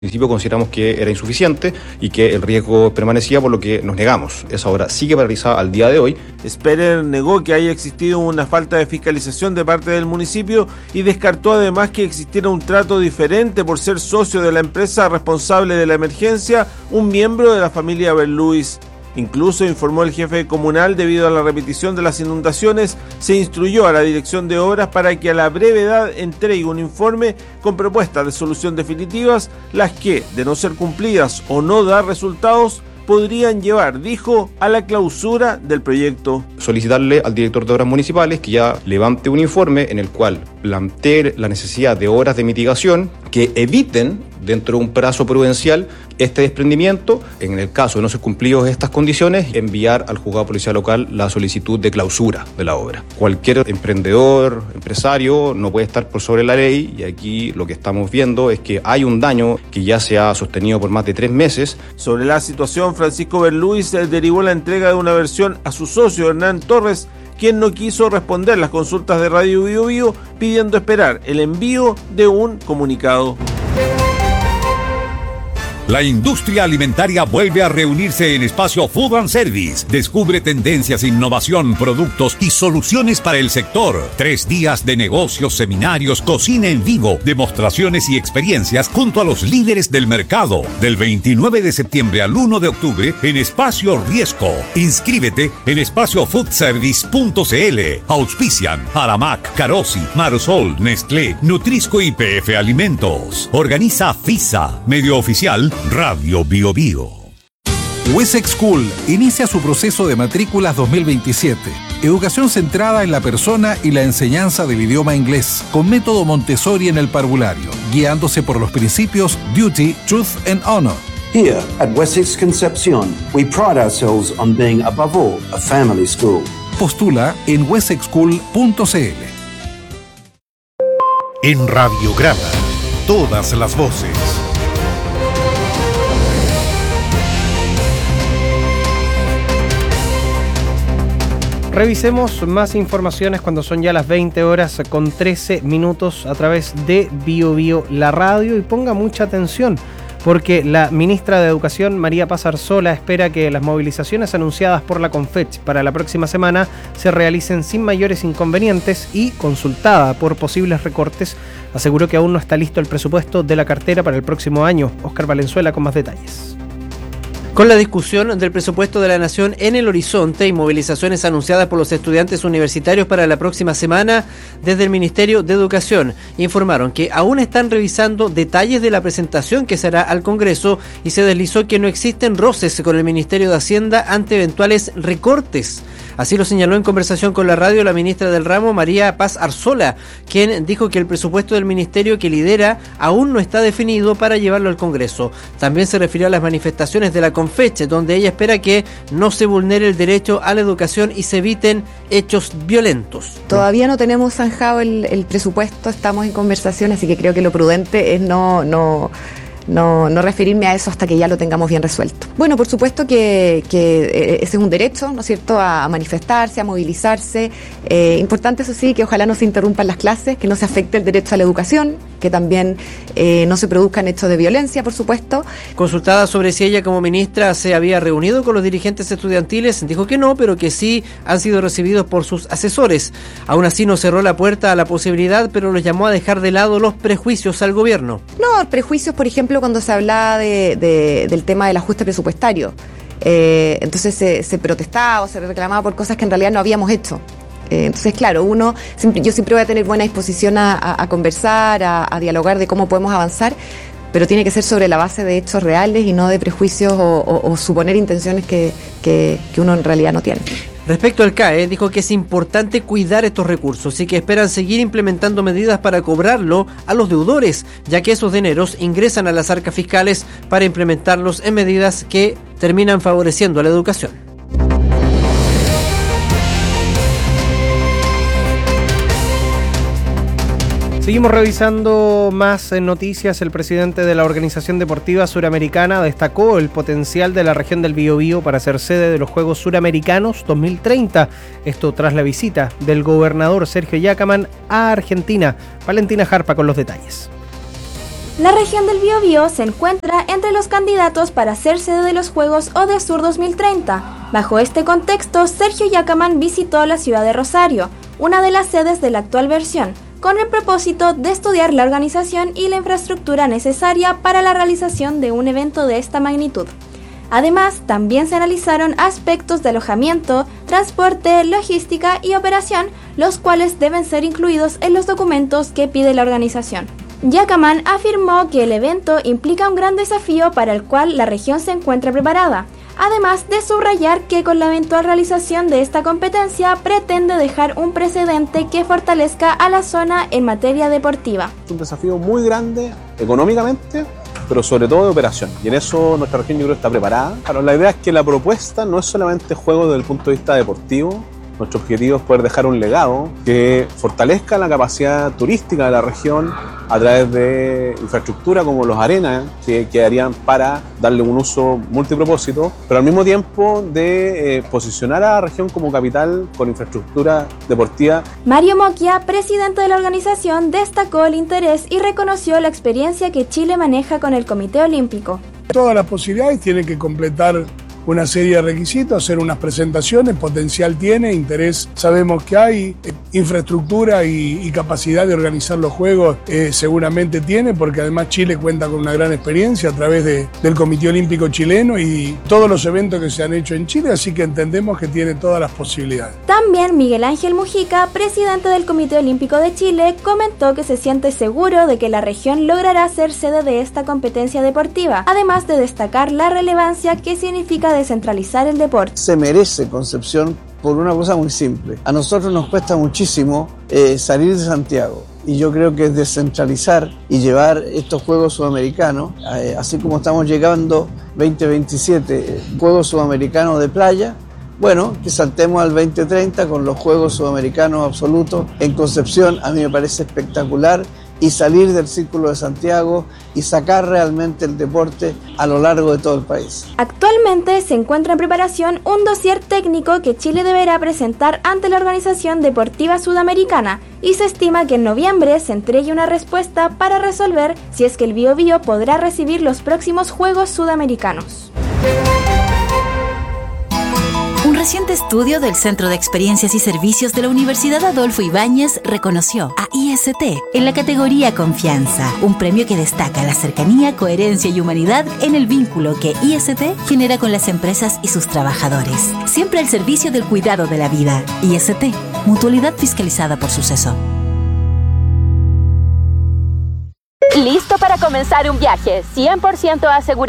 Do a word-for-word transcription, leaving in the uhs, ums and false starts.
En principio consideramos que era insuficiente y que el riesgo permanecía, por lo que nos negamos. Esa obra sigue paralizada al día de hoy. Sperer negó que haya existido una falta de fiscalización de parte del municipio y descartó además que existiera un trato diferente por ser socio de la empresa responsable de la emergencia, un miembro de la familia Berluis. Incluso, informó el jefe comunal, debido a la repetición de las inundaciones, se instruyó a la dirección de obras para que a la brevedad entregue un informe con propuestas de solución definitivas, las que, de no ser cumplidas o no dar resultados, podrían llevar, dijo, a la clausura del proyecto. Solicitarle al director de obras municipales que ya levante un informe en el cual plantee la necesidad de obras de mitigación que eviten, dentro de un plazo prudencial, este desprendimiento. En el caso de no ser cumplidos estas condiciones, enviar al juzgado policial local la solicitud de clausura de la obra. Cualquier emprendedor, empresario, no puede estar por sobre la ley, y aquí lo que estamos viendo es que hay un daño que ya se ha sostenido por más de tres meses. Sobre la situación, Francisco Berluis derivó la entrega de una versión a su socio Hernán Torres, quien no quiso responder las consultas de Radio Bio Bio, pidiendo esperar el envío de un comunicado. La industria alimentaria vuelve a reunirse en Espacio Food and Service. Descubre tendencias, innovación, productos y soluciones para el sector. Tres días de negocios, seminarios, cocina en vivo, demostraciones y experiencias junto a los líderes del mercado. Del veintinueve de septiembre al uno de octubre en Espacio Riesco. Inscríbete en espacio food service punto c l. Auspician Aramac, Carosi, Marsol, Nestlé, Nutrisco y P F Alimentos. Organiza FISA, medio oficial Radio Bio Bio. Wessex School inicia su proceso de matrículas dos mil veintisiete. Educación centrada en la persona y la enseñanza del idioma inglés, con método Montessori en el parvulario, guiándose por los principios Duty, Truth and Honor. Here at Wessex Concepción, we pride ourselves on being above all a family school. Postula en wessex school punto c l. En Radiograma, todas las voces. Revisemos más informaciones cuando son ya las veinte horas con trece minutos a través de Bio Bio, la radio, y ponga mucha atención porque la ministra de Educación, María Paz Arzola, espera que las movilizaciones anunciadas por la Confech para la próxima semana se realicen sin mayores inconvenientes y, consultada por posibles recortes, aseguró que aún no está listo el presupuesto de la cartera para el próximo año. Óscar Valenzuela con más detalles. Con la discusión del presupuesto de la Nación en el horizonte y movilizaciones anunciadas por los estudiantes universitarios para la próxima semana, desde el Ministerio de Educación informaron que aún están revisando detalles de la presentación que se hará al Congreso, y se deslizó que no existen roces con el Ministerio de Hacienda ante eventuales recortes. Así lo señaló en conversación con la radio la ministra del ramo, María Paz Arzola, quien dijo que el presupuesto del ministerio que lidera aún no está definido para llevarlo al Congreso. También se refirió a las manifestaciones de la Confech, donde ella espera que no se vulnere el derecho a la educación y se eviten hechos violentos. Todavía no tenemos zanjado el, el presupuesto, estamos en conversación, así que creo que lo prudente es no... no No, no referirme a eso hasta que ya lo tengamos bien resuelto. Bueno, por supuesto que, que ese es un derecho, ¿no es cierto?, a manifestarse, a movilizarse. Eh, importante, eso sí, que ojalá no se interrumpan las clases, que no se afecte el derecho a la educación, que también eh, no se produzcan hechos de violencia, por supuesto. Consultada sobre si ella como ministra se había reunido con los dirigentes estudiantiles, dijo que no, pero que sí han sido recibidos por sus asesores. Aún así no cerró la puerta a la posibilidad, pero los llamó a dejar de lado los prejuicios al gobierno. No, prejuicios, por ejemplo, cuando se hablaba de, de, del tema del ajuste presupuestario. Eh, entonces se, se protestaba o se reclamaba por cosas que en realidad no habíamos hecho. Eh, entonces, claro, uno siempre, yo siempre voy a tener buena disposición a, a, a conversar, a, a dialogar de cómo podemos avanzar, pero tiene que ser sobre la base de hechos reales y no de prejuicios o, o, o suponer intenciones que, que, que uno en realidad no tiene. Respecto al C A E, dijo que es importante cuidar estos recursos y que esperan seguir implementando medidas para cobrarlo a los deudores, ya que esos dineros ingresan a las arcas fiscales para implementarlos en medidas que terminan favoreciendo a la educación. Seguimos revisando más noticias. El presidente de la Organización Deportiva Suramericana destacó el potencial de la región del Biobío para ser sede de los Juegos Suramericanos dos mil treinta. Esto tras la visita del gobernador Sergio Yacamán a Argentina. Valentina Jarpa con los detalles. La región del Biobío se encuentra entre los candidatos para ser sede de los Juegos ODESUR dos mil treinta. Bajo este contexto, Sergio Yacamán visitó la ciudad de Rosario, una de las sedes de la actual versión, con el propósito de estudiar la organización y la infraestructura necesaria para la realización de un evento de esta magnitud. Además, también se analizaron aspectos de alojamiento, transporte, logística y operación, los cuales deben ser incluidos en los documentos que pide la organización. Yacamán afirmó que el evento implica un gran desafío para el cual la región se encuentra preparada, además de subrayar que con la eventual realización de esta competencia pretende dejar un precedente que fortalezca a la zona en materia deportiva. Es un desafío muy grande económicamente, pero sobre todo de operación, y en eso nuestra región yo creo está preparada. Claro, la idea es que la propuesta no es solamente juego desde el punto de vista deportivo. Nuestro objetivo es poder dejar un legado que fortalezca la capacidad turística de la región a través de infraestructura como los arenas que quedarían para darle un uso multipropósito, pero al mismo tiempo de eh, posicionar a la región como capital con infraestructura deportiva. Mario Moquia, presidente de la organización, destacó el interés y reconoció la experiencia que Chile maneja con el Comité Olímpico. Todas las posibilidades tienen que completar una serie de requisitos, hacer unas presentaciones, potencial tiene, interés sabemos que hay, eh, infraestructura y, y capacidad de organizar los Juegos eh, seguramente tiene, porque además Chile cuenta con una gran experiencia a través de, del Comité Olímpico Chileno y todos los eventos que se han hecho en Chile, así que entendemos que tiene todas las posibilidades. También Miguel Ángel Mujica, presidente del Comité Olímpico de Chile, comentó que se siente seguro de que la región logrará ser sede de esta competencia deportiva, además de destacar la relevancia que significa descentralizar el deporte. Se merece Concepción por una cosa muy simple. A nosotros nos cuesta muchísimo eh, salir de Santiago, y yo creo que es descentralizar y llevar estos Juegos Sudamericanos, eh, así como estamos llegando veinte veintisiete eh, Juegos Sudamericanos de playa, bueno, que saltemos al veinte treinta con los Juegos Sudamericanos absolutos en Concepción. A mí me parece espectacular, y salir del Círculo de Santiago y sacar realmente el deporte a lo largo de todo el país. Actualmente se encuentra en preparación un dossier técnico que Chile deberá presentar ante la Organización Deportiva Sudamericana, y se estima que en noviembre se entregue una respuesta para resolver si es que el Biobío podrá recibir los próximos Juegos Sudamericanos. Un reciente estudio del Centro de Experiencias y Servicios de la Universidad Adolfo Ibáñez reconoció a I S T en la categoría Confianza, un premio que destaca la cercanía, coherencia y humanidad en el vínculo que I S T genera con las empresas y sus trabajadores, siempre al servicio del cuidado de la vida. I S T, mutualidad fiscalizada por Suceso. ¿Listo para comenzar un viaje cien por ciento asegurado